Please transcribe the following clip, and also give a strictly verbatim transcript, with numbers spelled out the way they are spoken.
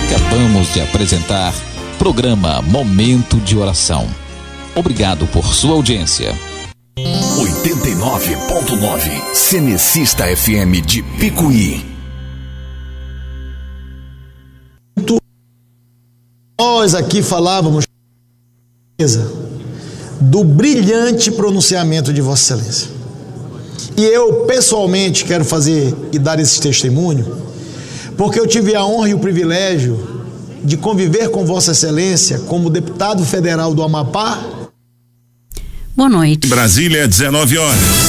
Acabamos de apresentar programa Momento de Oração. Obrigado por sua audiência. oitenta e nove ponto nove Cenecista F M de Picuí. Nós aqui falávamos do brilhante pronunciamento de Vossa Excelência. E eu pessoalmente quero fazer e dar esse testemunho, porque eu tive a honra e o privilégio de conviver com Vossa Excelência como deputado federal do Amapá. Boa noite. Brasília, dezenove horas.